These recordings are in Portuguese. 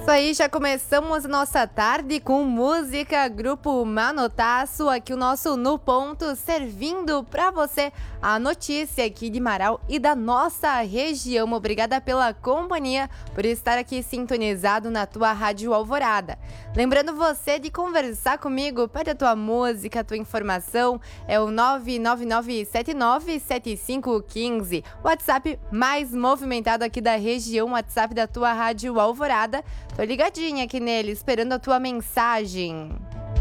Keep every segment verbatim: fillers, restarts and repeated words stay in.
Isso aí, já começamos a nossa tarde com música, Grupo Manotaço, aqui o nosso No Ponto, servindo para você a notícia aqui de Marau e da nossa região. Obrigada pela companhia, por estar aqui sintonizado na tua Rádio Alvorada. Lembrando você de conversar comigo, pede a tua música, a tua informação, é o nove nove nove sete nove sete cinco um cinco, WhatsApp mais movimentado aqui da região, WhatsApp da tua Rádio Alvorada. Tô ligadinha aqui nele, esperando a tua mensagem.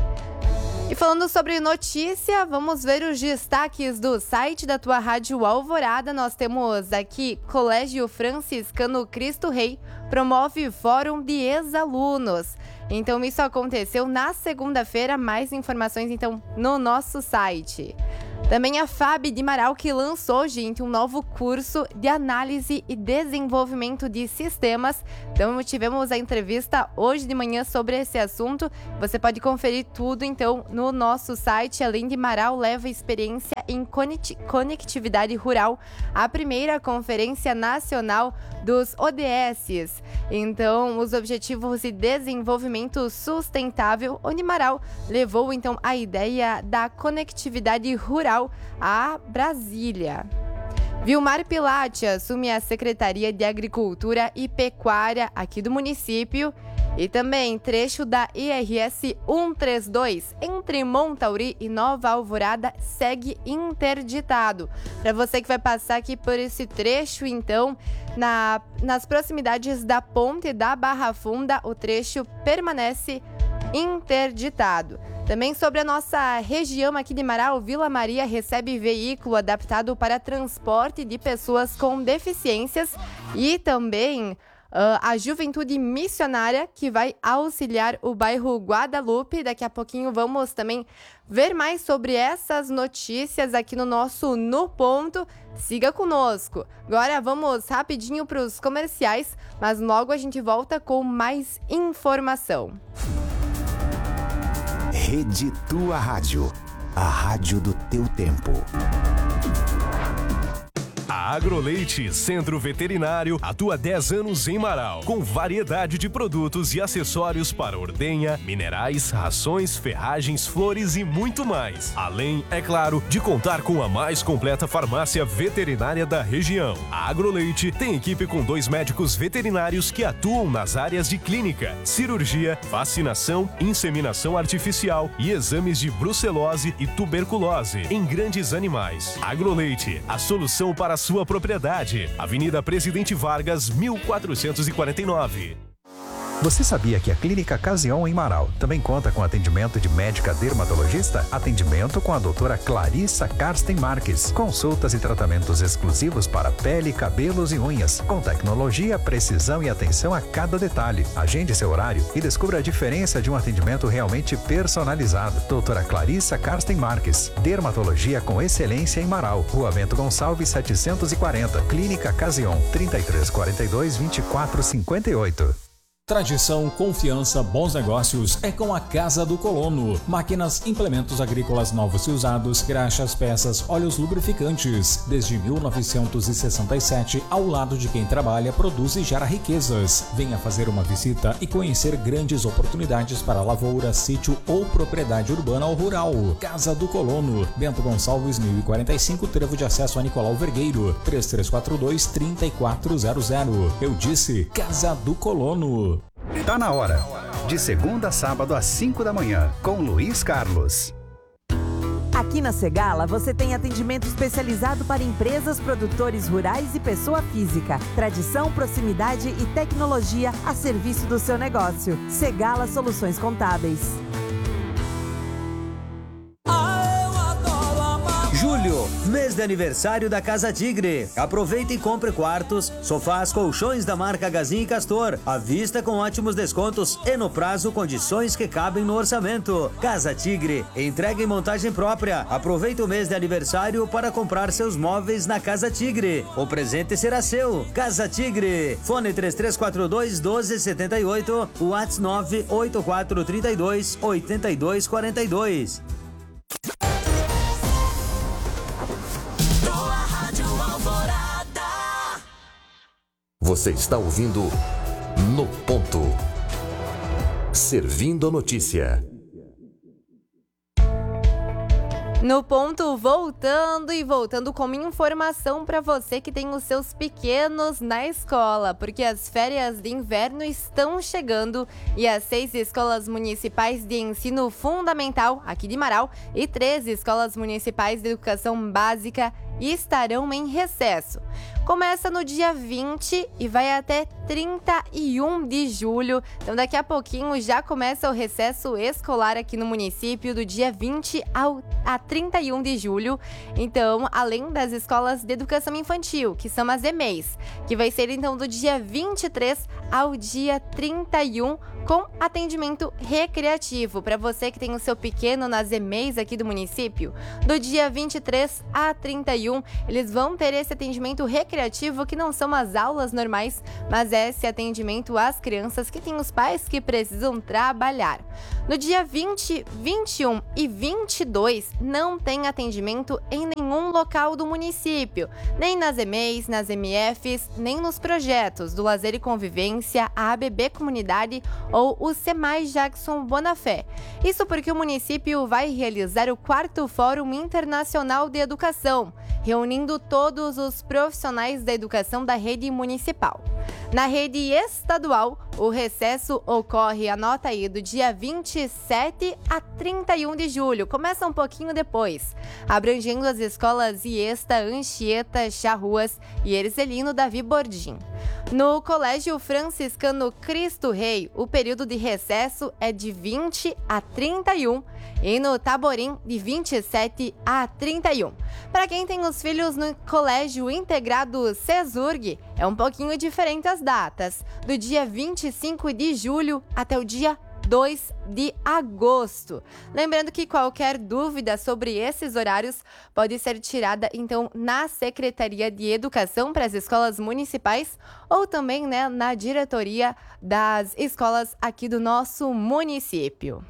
E falando sobre notícia, vamos ver os destaques do site da tua Rádio Alvorada. Nós temos aqui: Colégio Franciscano Cristo Rei promove fórum de ex-alunos. Então isso aconteceu na segunda-feira. Mais informações então no nosso site. Também a F A B de Marau, que lançou, gente, um novo curso de análise e desenvolvimento de sistemas. Então tivemos a entrevista hoje de manhã sobre esse assunto. Você pode conferir tudo então no nosso site. Além de Marau leva experiência em conectividade rural, a primeira conferência nacional dos O D S. Então, os Objetivos de Desenvolvimento Sustentável, onde Marau levou então a ideia da conectividade rural a Brasília. Vilmar Pilate assume a Secretaria de Agricultura e Pecuária aqui do município. E também trecho da I R S cento e trinta e dois entre Montauri e Nova Alvorada segue interditado. Para você que vai passar aqui por esse trecho, então, na, nas proximidades da ponte da Barra Funda, o trecho permanece interditado. Também sobre a nossa região aqui de Marau, Vila Maria recebe veículo adaptado para transporte de pessoas com deficiências e também Uh, a Juventude Missionária, que vai auxiliar o bairro Guadalupe. Daqui a pouquinho vamos também ver mais sobre essas notícias aqui no nosso No Ponto. Siga conosco. Agora vamos rapidinho para os comerciais, mas logo a gente volta com mais informação. Rede Tua Rádio, a rádio do teu tempo. A Agroleite Centro Veterinário atua há dez anos em Marau, com variedade de produtos e acessórios para ordenha, minerais, rações, ferragens, flores e muito mais. Além, é claro, de contar com a mais completa farmácia veterinária da região. A Agroleite tem equipe com dois médicos veterinários que atuam nas áreas de clínica, cirurgia, vacinação, inseminação artificial e exames de brucelose e tuberculose em grandes animais. Agroleite, a solução para sua propriedade. Avenida Presidente Vargas, mil quatrocentos e quarenta e nove. Você sabia que a Clínica Casion em Marau também conta com atendimento de médica dermatologista? Atendimento com a doutora Clarissa Karsten Marques. Consultas e tratamentos exclusivos para pele, cabelos e unhas. Com tecnologia, precisão e atenção a cada detalhe. Agende seu horário e descubra a diferença de um atendimento realmente personalizado. Doutora Clarissa Karsten Marques. Dermatologia com excelência em Marau. Rua Bento Gonçalves setecentos e quarenta. Clínica Casion. trinta e três quarenta e dois, vinte e quatro cinquenta e oito. Tradição, confiança, bons negócios é com a Casa do Colono. Máquinas, implementos agrícolas novos e usados, graxas, peças, óleos lubrificantes. Desde mil novecentos e sessenta e sete, ao lado de quem trabalha, produz e gera riquezas. Venha fazer uma visita e conhecer grandes oportunidades para lavoura, sítio ou propriedade urbana ou rural. Casa do Colono, Bento Gonçalves mil e quarenta e cinco, trevo de acesso a Nicolau Vergueiro, três três quatro dois, três quatro zero zero. Eu disse Casa do Colono. Tá na hora. De segunda a sábado às cinco da manhã, com Luiz Carlos. Aqui na Segala você tem atendimento especializado para empresas, produtores rurais e pessoa física. Tradição, proximidade e tecnologia a serviço do seu negócio. Segala Soluções Contábeis. Julho, mês de aniversário da Casa Tigre. Aproveite e compre quartos, sofás, colchões da marca Gazin e Castor, à vista com ótimos descontos e no prazo condições que cabem no orçamento. Casa Tigre, entrega em montagem própria. Aproveite o mês de aniversário para comprar seus móveis na Casa Tigre. O presente será seu. Casa Tigre. Fone três três quatro dois, um dois sete oito, WhatsApp nove oito quatro três dois, oito dois quatro dois. Você está ouvindo No Ponto. Servindo a notícia. No ponto, voltando e voltando com informação para você que tem os seus pequenos na escola, porque as férias de inverno estão chegando e as seis escolas municipais de ensino fundamental aqui de Marau e três escolas municipais de educação básica estarão em recesso. Começa no dia vinte e vai até trinta e um de julho. Então daqui a pouquinho já começa o recesso escolar aqui no município do dia vinte ao, a trinta e um de julho. Então, além das escolas de educação infantil, que são as E M E Is, que vai ser então do dia vinte e três ao dia trinta e um, com atendimento recreativo. Para você que tem o seu pequeno nas E M E Is aqui do município, do dia vinte e três a trinta e um, eles vão ter esse atendimento recreativo, que não são as aulas normais, mas é esse atendimento às crianças que têm os pais que precisam trabalhar. No dia vinte, vinte e um e vinte e dois, não tem atendimento em nenhum local do município, nem nas E M E Is, nas M Fs, nem nos projetos do Lazer e Convivência, a A B B Comunidade ou o SEMAI Jackson Bonafé. Isso porque o município vai realizar o quarto Fórum Internacional de Educação, reunindo todos os profissionais da educação da rede municipal. Na rede estadual, o recesso ocorre, anota aí, do dia vinte e sete a trinta e um de julho, começa um pouquinho depois, abrangendo as escolas Iesta, Anchieta, Charruas e Erzelino Davi Bordim. No Colégio Franciscano Cristo Rei, o período de recesso é de vinte a trinta e um e no Taborim, de vinte e sete a trinta e um. Para quem tem os filhos no Colégio Integrado CESURG, é um pouquinho diferente as datas, do dia vinte e cinco de julho até o dia dois de agosto. Lembrando que qualquer dúvida sobre esses horários pode ser tirada, então, na Secretaria de Educação para as escolas municipais ou também, né, na diretoria das escolas aqui do nosso município.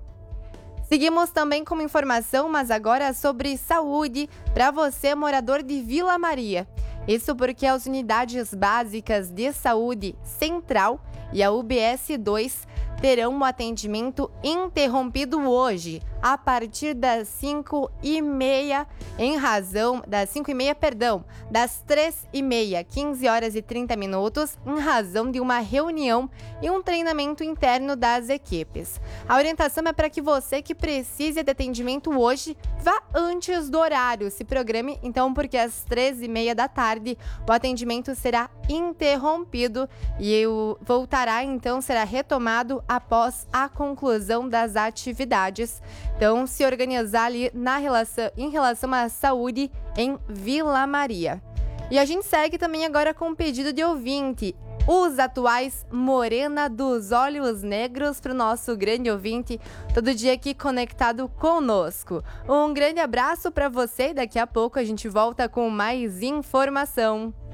Seguimos também com informação, mas agora sobre saúde para você, morador de Vila Maria. Isso porque as unidades básicas de saúde Central e a U B S dois terão um atendimento interrompido hoje, a partir das cinco e meia, em razão das cinco e meia, perdão, das três e meia, quinze horas e trinta minutos, em razão de uma reunião e um treinamento interno das equipes. A orientação é para que você que precise de atendimento hoje vá antes do horário, se programe então, porque às três e meia da tarde o atendimento será interrompido e o voltará então, será retomado após a conclusão das atividades. Então, se organizar ali na relação, em relação à saúde em Vila Maria. E a gente segue também agora com um pedido de ouvinte. Os atuais Morena dos Olhos Negros para o nosso grande ouvinte, todo dia aqui conectado conosco. Um grande abraço para você e daqui a pouco a gente volta com mais informação.